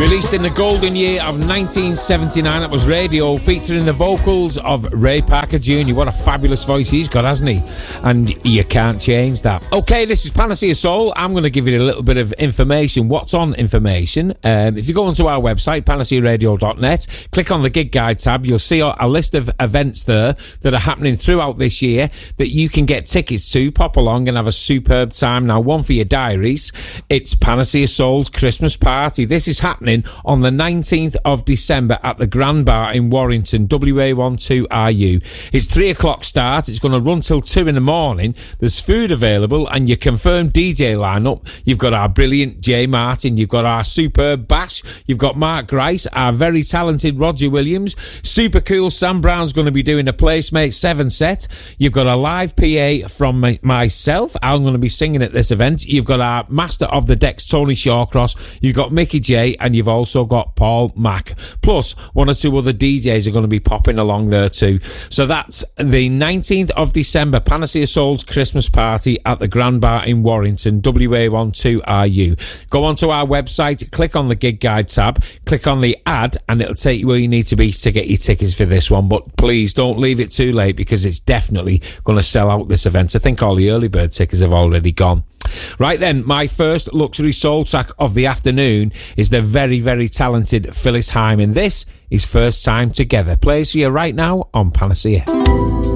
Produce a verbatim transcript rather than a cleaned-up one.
Released in the golden year of nineteen seventy-nine, that was Radio, featuring the vocals of Ray Parker Junior What a fabulous voice he's got, hasn't he? And you can't change that. Okay, this is Panacea Soul. I'm going to give you a little bit of information. What's on information? Um, if you go onto our website, panacea radio dot net, click on the gig guide tab, you'll see a list of events there that are happening throughout this year that you can get tickets to. Pop along and have a superb time. Now, one for your diaries. It's Panacea Soul's Christmas party. This is happening on the nineteenth of December at the Grand Bar in Warrington, W A one two R U. It's three o'clock start. It's going to run till two in the morning. There's food available and your confirmed D J lineup. You've got our brilliant Jay Martin. You've got our superb Bash. You've got Mark Grice, our very talented Roger Williams. Super cool Sam Brown's going to be doing a Placemate seven set. You've got a live P A from my, myself. I'm going to be singing at this event. You've got our Master of the Decks, Tony Shawcross. You've got Mickey J, and you've also got Paul Mack. Plus, one or two other D Js are going to be popping along there too. So that's the nineteenth of December, Panacea Soul's Christmas party at the Grand Bar in Warrington, W A one two R U. Go onto our website, click on the gig guide tab, click on the ad, and it'll take you where you need to be to get your tickets for this one. But please don't leave it too late, because it's definitely going to sell out this event. I think all the early bird tickets have already gone. Right then, my first luxury soul track of the afternoon is the very, very talented Phyllis Hyman. This is First Time Together. Plays for you right now on Panacea.